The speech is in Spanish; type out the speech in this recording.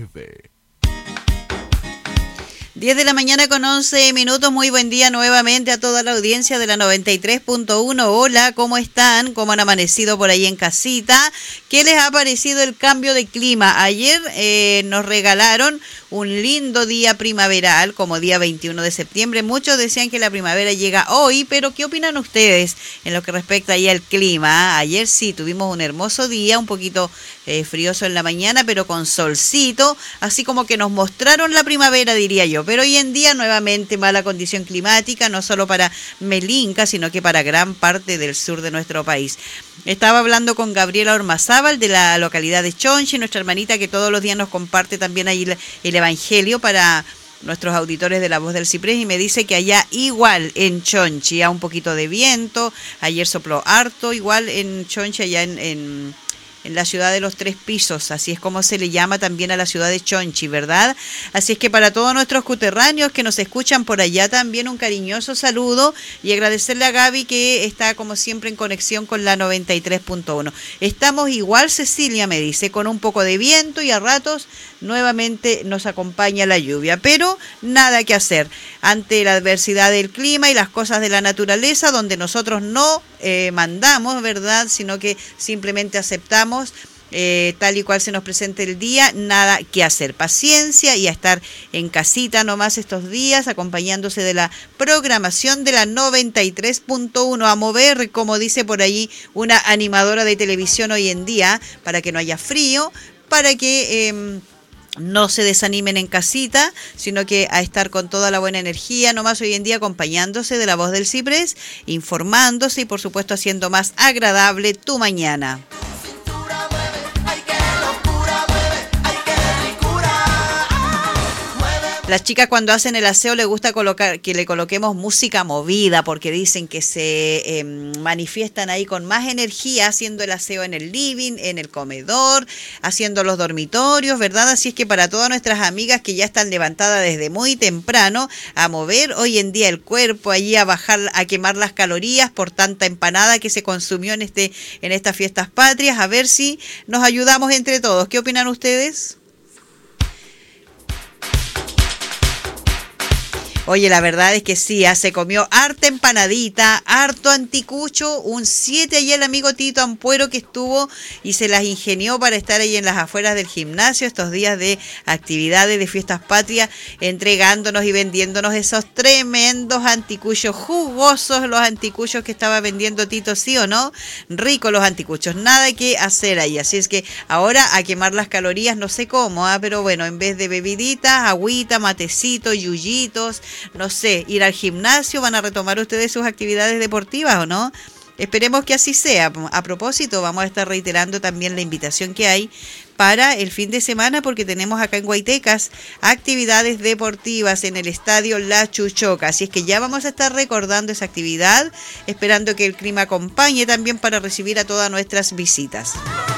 9. 10 de la mañana con 11 minutos. Muy buen día nuevamente a toda la audiencia de la 93.1. Hola, ¿cómo están? ¿Cómo han amanecido por ahí en casita? ¿Qué les ha parecido el cambio de clima? Ayer nos regalaron un lindo día primaveral, como día 21 de septiembre. Muchos decían que la primavera llega hoy, pero ¿qué opinan ustedes en lo que respecta ahí al clima? Ayer sí, tuvimos un hermoso día, un poquito frioso en la mañana, pero con solcito, así como que nos mostraron la primavera, diría yo. Pero hoy en día nuevamente mala condición climática, no solo para Melinca, sino que para gran parte del sur de nuestro país. Estaba hablando con Gabriela Ormazábal de la localidad de Chonchi, nuestra hermanita que todos los días nos comparte también ahí el Evangelio para nuestros auditores de La Voz del Ciprés, y me dice que allá igual en Chonchi, a un poquito de viento, ayer sopló harto, igual en Chonchi, allá en la ciudad de los 3 pisos, así es como se le llama también a la ciudad de Chonchi, ¿verdad? Así es que para todos nuestros coterráneos que nos escuchan por allá también un cariñoso saludo y agradecerle a Gaby que está como siempre en conexión con la 93.1. Estamos igual, Cecilia me dice, con un poco de viento y a ratos nuevamente nos acompaña la lluvia, pero nada que hacer ante la adversidad del clima y las cosas de la naturaleza, donde nosotros no mandamos, ¿verdad? Sino que simplemente aceptamos tal y cual se nos presente el día, nada que hacer, paciencia y a estar en casita nomás estos días, acompañándose de la programación de la 93.1, a mover, como dice por ahí una animadora de televisión hoy en día, para que no haya frío, para que no se desanimen en casita, sino que a estar con toda la buena energía, nomás hoy en día acompañándose de La Voz del Ciprés, informándose y por supuesto haciendo más agradable tu mañana. Las chicas cuando hacen el aseo les gusta que le coloquemos música movida porque dicen que se manifiestan ahí con más energía haciendo el aseo en el living, en el comedor, haciendo los dormitorios, ¿verdad? Así es que para todas nuestras amigas que ya están levantadas desde muy temprano a mover hoy en día el cuerpo, allí a bajar, a quemar las calorías por tanta empanada que se consumió en estas fiestas patrias, a ver si nos ayudamos entre todos. ¿Qué opinan ustedes? Oye, la verdad es que sí, se comió harta empanadita, harto anticucho, un 7 allí el amigo Tito Ampuero que estuvo y se las ingenió para estar ahí en las afueras del gimnasio estos días de actividades de fiestas patrias, entregándonos y vendiéndonos esos tremendos anticuchos, jugosos los anticuchos que estaba vendiendo Tito, ¿sí o no? Ricos los anticuchos, nada que hacer ahí, así es que ahora a quemar las calorías, no sé cómo, pero bueno, en vez de bebiditas, agüita, matecito, yuyitos, no sé, ir al gimnasio, ¿van a retomar ustedes sus actividades deportivas o no? Esperemos que así sea. A propósito, vamos a estar reiterando también la invitación que hay para el fin de semana porque tenemos acá en Guaytecas actividades deportivas en el estadio La Chuchoca. Así es que ya vamos a estar recordando esa actividad, esperando que el clima acompañe también para recibir a todas nuestras visitas.